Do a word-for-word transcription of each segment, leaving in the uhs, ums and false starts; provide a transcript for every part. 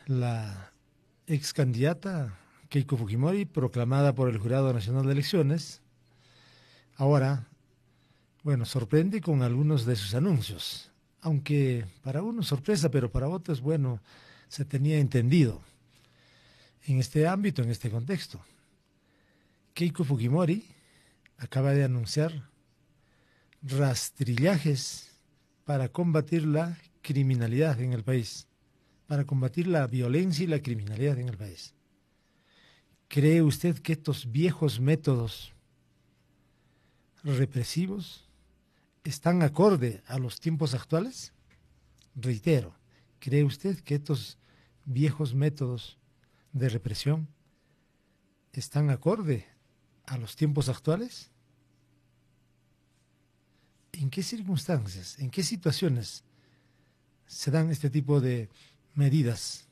la ex candidata Keiko Fujimori, proclamada por el Jurado Nacional de Elecciones, ahora, bueno, sorprende con algunos de sus anuncios, aunque para unos sorpresa, pero para otros, bueno, se tenía entendido en este ámbito, en este contexto. Keiko Fujimori acaba de anunciar rastrillajes para combatir la criminalidad en el país, para combatir la violencia y la criminalidad en el país. ¿Cree usted que estos viejos métodos represivos están acorde a los tiempos actuales? Reitero, ¿cree usted que estos viejos métodos de represión están acorde a los tiempos actuales? ¿En qué circunstancias, en qué situaciones se dan este tipo de medidas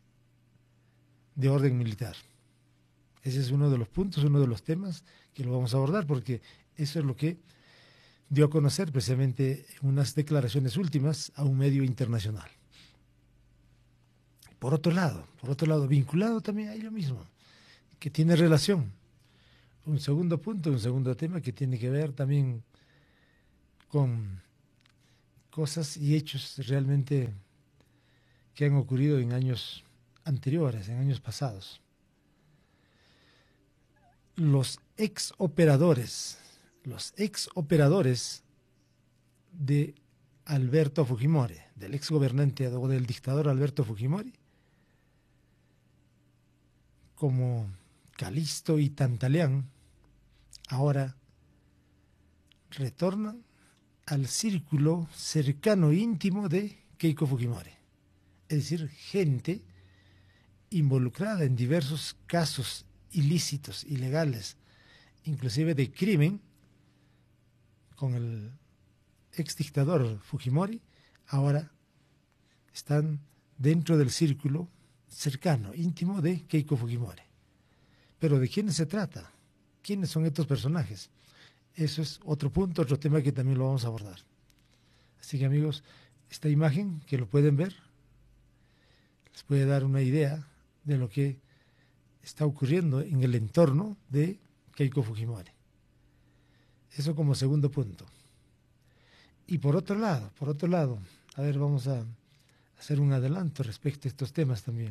de orden militar? Ese es uno de los puntos, uno de los temas que lo vamos a abordar, porque eso es lo que dio a conocer precisamente en unas declaraciones últimas a un medio internacional. Por otro lado, por otro lado, vinculado también hay lo mismo, que tiene relación. Un segundo punto, un segundo tema que tiene que ver también con cosas y hechos realmente que han ocurrido en años anteriores, en años pasados. Los ex operadores, los ex operadores de Alberto Fujimori, del ex gobernante o del dictador Alberto Fujimori, como Calisto y Tantaleán, ahora retornan al círculo cercano e íntimo de Keiko Fujimori. Es decir, gente involucrada en diversos casos ilícitos, ilegales, inclusive de crimen, con el ex dictador Fujimori, ahora están dentro del círculo cercano, íntimo de Keiko Fujimori. Pero ¿de quiénes se trata? ¿Quiénes son estos personajes? Eso es otro punto, otro tema que también lo vamos a abordar. Así que, amigos, esta imagen que lo pueden ver les puede dar una idea de lo que está ocurriendo en el entorno de Keiko Fujimori. Eso como segundo punto. Y por otro lado, por otro lado, a ver, vamos a hacer un adelanto respecto a estos temas también.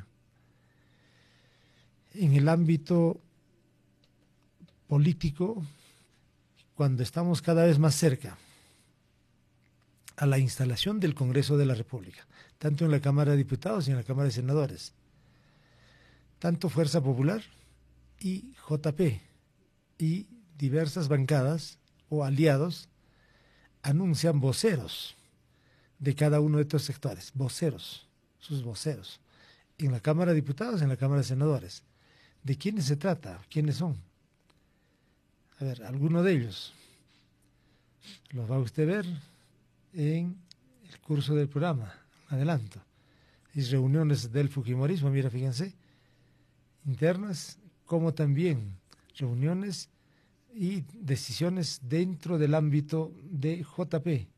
En el ámbito político, cuando estamos cada vez más cerca a la instalación del Congreso de la República, tanto en la Cámara de Diputados y en la Cámara de Senadores, tanto Fuerza Popular y J P y diversas bancadas o aliados anuncian voceros de cada uno de estos sectores, voceros, sus voceros, en la Cámara de Diputados y en la Cámara de Senadores. ¿De quiénes se trata? ¿Quiénes son? A ver, alguno de ellos los va a usted ver en el curso del programa, adelanto. Y reuniones del Fujimorismo, mira, fíjense, internas, como también reuniones y decisiones dentro del ámbito de J P.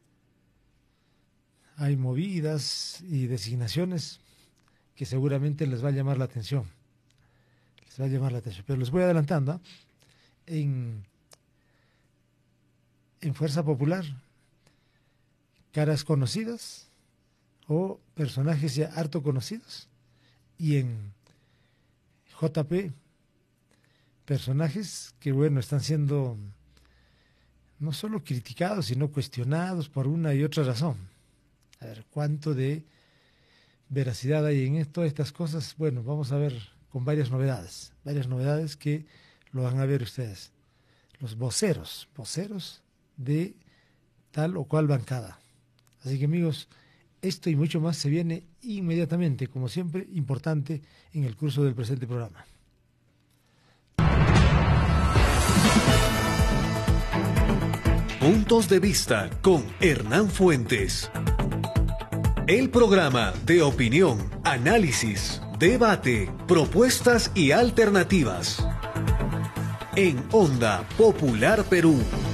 Hay movidas y designaciones que seguramente les va a llamar la atención. Les va a llamar la atención. Pero les voy adelantando, ¿eh? En, en Fuerza Popular, caras conocidas o personajes ya harto conocidos, y en J P, personajes que, bueno, están siendo no solo criticados, sino cuestionados por una y otra razón. A ver, ¿cuánto de veracidad hay en todas estas cosas? Bueno, vamos a ver con varias novedades, varias novedades que lo van a ver ustedes. Los voceros, voceros de tal o cual bancada. Así que, amigos, esto y mucho más se viene inmediatamente, como siempre, importante en el curso del presente programa. Puntos de vista con Hernán Fuentes. El programa de opinión, análisis, debate, propuestas y alternativas. En Onda Popular Perú.